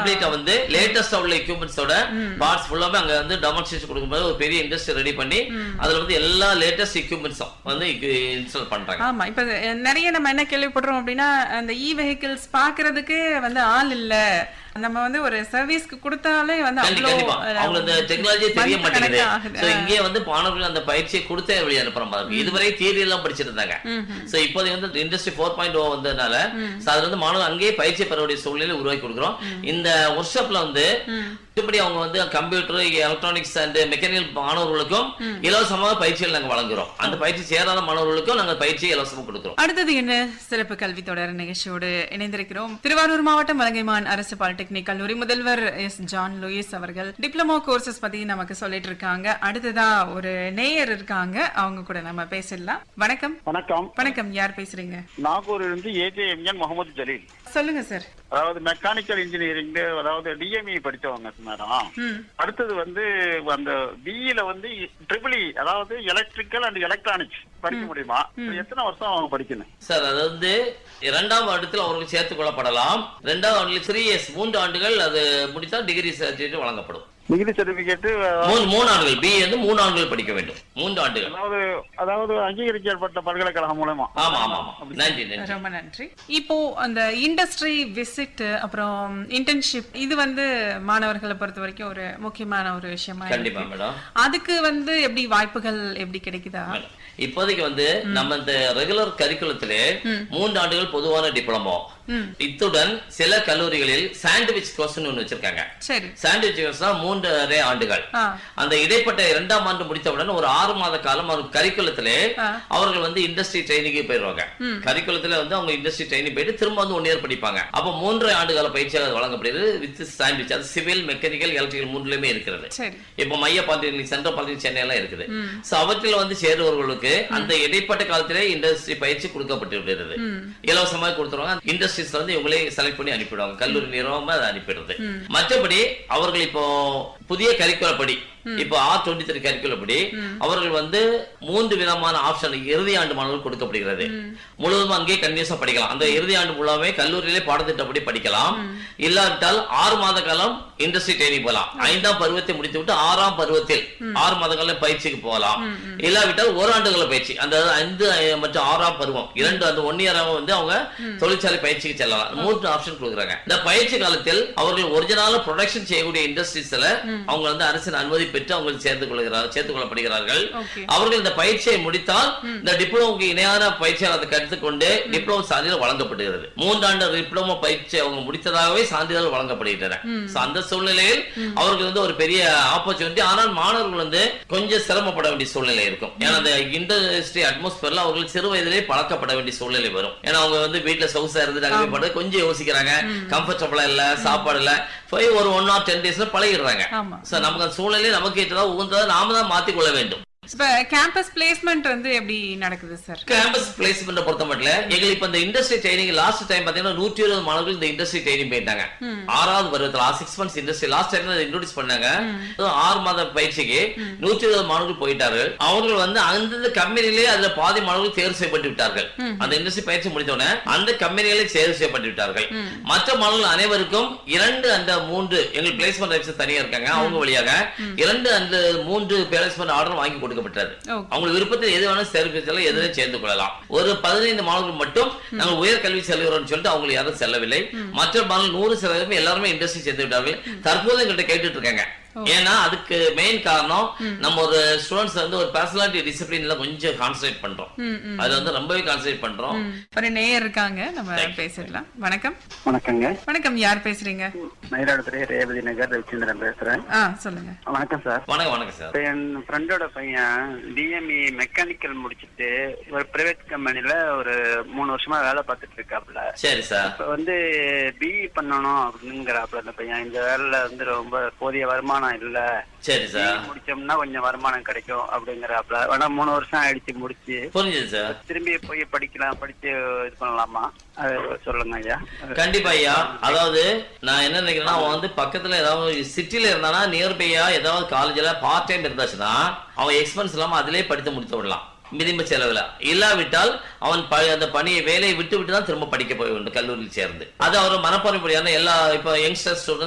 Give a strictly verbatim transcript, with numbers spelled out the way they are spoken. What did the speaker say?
கம்ப்ளீட்டா வந்து லேட்டஸ்டா உள்ள எக்யூப்மெண்ட்ஸோட பார்ட்ஸ் ஃபுல்லாவே அங்க வந்து டெமான்ஸ்ட்ரேஷன் கொடுக்கும்போது ஒரு பெரிய இண்டஸ்ட்ரி ரெடி பண்ணி அதுல வந்து எல்லா லேட்டஸ்ட் எக்யூப்மெண்ட்ஸும் வந்து இன்ஸ்டால் பண்றாங்க. ஆமா, இப்ப நிறைய நம்ம என்ன கேள்விப்படுறோம் அப்படின்னா, அந்த இ வெஹிக்கிள்ஸ் பாக்குறதுக்கு வந்து ஆள் இல்ல, நம்ம வந்து ஒரு சர்வீஸ்க்கு கொடுத்தாலே வந்து கண்டிப்பா அவங்க அந்த டெக்னாலஜி தெரிய மாட்டேங்குது. சோ இங்கே வந்து மாணவர்கள் அந்த பயிற்சியை கொடுத்தே வெளியே அனுப்புற மாதிரி இதுவரை தியரி எல்லாம் படிச்சிட்டு இருந்தாங்க. சோ இப்போதைக்கு வந்து இண்டஸ்ட்ரி ஃபோர் பாயிண்ட் ஓ வந்ததுனால அது வந்து மாணவர்கள் அங்கேயே பயிற்சி பெறக்கூடிய சூழ்நிலை உருவாக்கி கொடுக்குறோம். இந்த ஒர்க் ஷாப்ல வந்து இப்படி அவங்க வந்து கம்ப்யூட்டர், எலக்ட்ரானிக்ஸ் அண்ட் மெக்கானிக்கல் மாணவர்களுக்கும் இலவசமாக பயிற்சிகள் நாங்க வழங்குறோம். அந்த பயிற்சி சேராத மாணவர்களுக்கும் நாங்க பயிற்சி இலவசமாக கொடுக்கிறோம். அடுத்தது என்ன சிறப்பு கல்வி தொடர் நிகழ்ச்சியோடு இணைந்திருக்கிறோம். திருவாரூர் மாவட்டம் மலங்கைமான் அரசு பாலிடெக்னிக் கல்லூரி முதல்வர் எஸ் ஜான் லூயிஸ் அவர்கள் டிப்ளமோ கோர்சஸ் பத்தி நமக்கு சொல்லிட்டு இருக்காங்க. அடுத்ததா ஒரு நேயர் இருக்காங்க, அவங்க கூட நம்ம பேசிடலாம். வணக்கம். வணக்கம். வணக்கம், யார் பேசுறீங்க? நாகூர் இருந்து ஏஜேஎம்என் முகமது ஜலீல். சொல்லுங்க சார். அதாவது மெக்கானிக்கல் இன்ஜினியரிங், அதாவது டிஎம்இ படிச்சவங்க மேடம். அடுத்தது வந்து அந்த பிஇல வந்து ட்ரிபிள் இ, அதாவது எலக்ட்ரிக்கல் அண்ட் எலக்ட்ரானிக்ஸ் படிக்க முடியுமா? எத்தனை வருஷம் அவங்க படிக்கணும் சார்? அது வந்து இரண்டாம் வருடத்தில் அவருக்கு சேர்த்துக் கொள்ளப்படலாம். இரண்டாம் ஆண்டில் த்ரீ இயர்ஸ் மூன்று ஆண்டுகள் அது முடித்தால் டிகிரி சர்டிபிகேட் வழங்கப்படும். டிகிரி சர்டிபிகேட் மூணு ஆண்டுகள், பி வந்து மூணு ஆண்டுகள் படிக்க வேண்டும். மூன்று ஆண்டுகள், அதாவது அதாவது அங்கீகரிக்கப்பட்ட பல்கலைக்கழகம் மூலமா. ஆமா ஆமா ஆமா. நன்றி நன்றி, ரொம்ப நன்றி. இப்போ அந்த இண்டஸ்ட்ரி விசிட் அப்புறம் இன்டர்ன்ஷிப் இது வந்து மாணவர்களை பொறுத்த வரைக்கும் ஒரு முக்கியமான ஒரு விஷயமா. கண்டிப்பா மேடம். அதுக்கு வந்து எப்படி வாய்ப்புகள் எப்படி கிடைக்குதா? இப்போதைக்கு வந்து நம்ம இந்த ரெகுலர் கரிக்குலத்திலே மூன்று ஆண்டுகள் பொதுவான டிப்ளமோ, இத்துடன் சில கல்லூரிகளில் சாண்ட்விச் கோர்ஸ் ஒன்னு வச்சிருக்காங்க. சாண்ட்விச் கோர்ஸ் மூன்றரை ஆண்டுகள். அந்த இடைப்பட்ட இரண்டாம் ஆண்டு முடித்தவுடன் ஒரு ஆறு மாத காலம் அவங்க கரிக்குலத்திலே அவர்கள் வந்து இண்டஸ்ட்ரி ட்ரைனிங்கு போயிடுவாங்க. கரிக்குலத்துல வந்து அவங்க இண்டஸ்ட்ரி ட்ரைனிங் போயிட்டு திரும்ப வந்து ஒன் இயர் படிப்பாங்க. அப்ப மூன்றரை ஆண்டு கால பயிற்சியாக வழங்கப்படுகிறது வித் சாண்ட்விச். அது சிவில், மெக்கானிக்கல், எலக்ட்ரிக்கல் மூன்றுலயுமே இருக்கிறது. இப்ப மைய பாலிடெக்னிக், சென்ட்ரல் பாலிடெக்னிக் சென்னை எல்லாம் இருக்குது. சோ அவற்றில் வந்து சேருவர்களுக்கு அந்த இடைப்பட்ட காலத்திலே இண்டஸ்ட்ரி பயிற்சி கொடுக்கப்பட்டு விடுகிறது. இலவசமாக கொடுத்துருவாங்க. இண்டஸ்ட்ரீஸ்ல வந்து இவங்களே செலக்ட் பண்ணி அனுப்பிடுவாங்க. கல்லூரி நிறுவனமா அதை அனுப்பிடுறது. மற்றபடி அவர்கள் இப்போ புதிய கரிக்குலர் படி, இப்போ ஆர் டுவெண்ட்டி த்ரீ கரிக்குலர் படி அவர்கள் வந்து மூன்று விதமான ஆப்ஷன் இறுதி ஆண்டு மாணவர்கள் கொடுக்கப்படுகிறது. முழுவதும் அங்கே கண்டினியூஸா படிக்கலாம். அந்த இறுதி ஆண்டு முழுவதுமே கல்லூரியிலே பாடத்திட்டப்படி படிக்கலாம். இல்லாவிட்டால் ஆறு மாத காலம் இண்டஸ்ட்ரி ட்ரைனிங் போகலாம். ஐந்தாம் பருவத்தை முடித்து விட்டு ஆறாம் பருவத்தில் ஆறு மாத கால பயிற்சிக்கு போகலாம். இல்லாவிட்டால் ஓராண்டுகள பயிற்சி, அந்த ஐந்து மற்றும் ஆறாம் பருவம் இரண்டு அந்த ஒன் இயர் வந்து அவங்க தொழிற்சாலை பயிற்சிக்கு செல்லலாம். மூன்று ஆப்ஷன் கொடுக்குறாங்க. இந்த பயிற்சி காலத்தில் அவர்கள் ஒரிஜினல் ப்ரொடக்ஷன் செய்யக்கூடிய இண்டஸ்ட்ரீஸ்ல அவங்க வந்து அரசின் அனுமதி பெற்று அவங்க சேர்த்துக் கொள்கிறார்கள் சேர்த்துக் கொள்ளப்படுகிறார்கள். அவர்கள் இந்த பயிற்சியை முடித்தால் இந்த டிப்ளமோக்கு இணையான பயிற்சியாளரை கற்றுக்கொண்டு டிப்ளமோ சான்றிதழ் வழங்கப்படுகிறது. மூன்றாண்டு டிப்ளமோ பயிற்சி அவங்க முடித்ததாகவே சான்றிதழ் வழங்கப்படுகின்றன. அந்த சூழ்நிலையில் அவர்கள் வந்து ஒரு பெரிய ஆப்பர்ச்சுனிட்டி. ஆனால் மாணவர்கள் வந்து கொஞ்சம் சிரமப்பட வேண்டிய சூழ்நிலை இருக்கும். ஏன்னா அந்த இண்டஸ்ட்ரி அட்மாஸ்பியர்ல அவர்கள் சிறு வயதிலே பழக்கப்பட வேண்டிய சூழ்நிலை வரும். ஏன்னா அவங்க வந்து வீட்டுல சவுசா இருந்து அங்கே கொஞ்சம் யோசிக்கிறாங்க, கம்ஃபர்டபுளா இல்ல, சாப்பாடு இல்ல, போய் ஒரு ஒன் ஆர் டென் டேஸ்ல பழகிடுறாங்க. நமக்கு அந்த சூழ்நிலை நமக்கு ஏற்றதா உகந்ததா நாம தான் மாத்திக் கொள்ள வேண்டும். இப்ப கேம்பஸ் பிளேஸ்மெண்ட் வந்து எப்படி நடக்குது சார்? கேம்பஸ் பிளேஸ்மெண்ட் பொறுத்த மட்டும் எங்களுக்கு இப்ப இந்த இண்டஸ்ட்ரி ட்ரைனிங் லாஸ்ட் டைம் பாத்தீங்கன்னா நூற்றி இருபது மாணவர்கள் இந்த இண்டஸ்ட்ரி ட்ரைனிங் போயிட்டாங்க. ஆறாவது பருவத்தில் six months industry last time introduce பண்ணாங்க. ஆறு மாத பயிற்சிக்கு நூற்றி இருபது மாணவர்கள் போயிட்டார்கள். அவர்கள் வந்து அந்தந்த கம்பெனிலே அதுல பாதி மாணவர்கள் தேர்வு செய்யப்பட்டு விட்டார்கள். அந்த இண்டஸ்ட்ரி பயிற்சி முடித்தோடனே அந்த கம்பெனிகளே தேர்வு செய்யப்பட்டு விட்டார்கள். மற்ற மாணவர்கள் அனைவருக்கும் இரண்டு அந்த மூன்று எங்களுக்கு பிளேஸ்மெண்ட் வெப்சைட் தனியா இருக்காங்க. அவங்க வழியாக இரண்டு அந்த மூன்று பிளேஸ்மெண்ட் ஆர்டர் வாங்கி கொடுக்க. அவங்க விருப்பத்தில் எது வேணாலும் சேர்ப்பிச்சாலும் எதிரே சேர்ந்து கொள்ளலாம். ஒரு பதினைந்து மாணவர்கள் மட்டும் நாங்கள் உயர் கல்வி செல்கிறோம் சொல்லிட்டு அவங்க யாரும் செல்லவில்லை. மற்ற மாணவர்கள் நூறு சதவீதம் எல்லாருமே இண்டஸ்ட்ரி சேர்ந்து விட்டார்கள். தற்போது எங்கள்கிட்ட கேட்டுட்டு இருக்காங்க. ஏன்னா அதுக்கு மெயின் காரணம் நம்ம ஒரு ஸ்டூடெண்ட்ஸ் வந்து ஒரு பர்சனாலிட்டி டிசிப்ளின்ல கொஞ்சம் கான்சன்ட்ரேட் பண்றோம். அது வந்து ரொம்பவே கான்சன்ட்ரேட் பண்றோம். ஒரு நேயர் இருக்காங்க, நம்ம பேசிடலாம். வணக்கம். வணக்கங்க. வணக்கம், யார் பேசுறீங்க? மயிலாடுதுறை ரேவதி நகர் ரவிச்சந்திரன் பேசுறேன். சொல்லுங்க. வணக்கம் சார். வணக்கம். வணக்கம் சார். என் ஃப்ரெண்டோட பையன் டிஎம்இ மெக்கானிக்கல் முடிச்சிட்டு ஒரு பிரைவேட் கம்பெனில ஒரு மூணு வருஷமா வேலை பார்த்துட்டு இருக்காப்ல. சரி சார். இப்ப வந்து பிஇ பண்ணணும் அப்படிங்கிறாப்ல அந்த பையன். இந்த வேலையில வந்து ரொம்ப போதிய வருமானம் இல்ல. சரி சார். முடிச்சோம்னா கொஞ்சம் வருமானம் கிடைக்கும் அப்படிங்கிறாப்ல. வேணா மூணு வருஷம் ஆயிடுச்சு முடிச்சு. புரிஞ்சுது சார். திரும்பி போய் படிக்கலாம், படிச்சு இது பண்ணலாமா? அது சொல்லுங்க ஐயா. கண்டிப்பா ஐயா. அதாவது நான் என்ன நினைக்கிறேன்னா, அவன் வந்து பக்கத்துல ஏதாவது சிட்டில இருந்தானா நியர்பையா ஏதாவது காலேஜ்ல பார்ட் டைம் இருந்தாச்சுன்னா அவன் எக்ஸ்பென்ஸ் இல்லாம அதிலே படித்து முடித்து விடலாம் மினிமம் செலவுல. இல்லாவிட்டால் அவன் அந்த பணியை வேலையை விட்டு விட்டு தான் திரும்ப படிக்க போய் வேண்டும் கல்லூரியில் சேர்ந்து. அது அவர் மனப்பான்மைப்படியான எல்லா இப்ப யங்ஸ்டர் ஸ்டூடெண்ட்ஸ்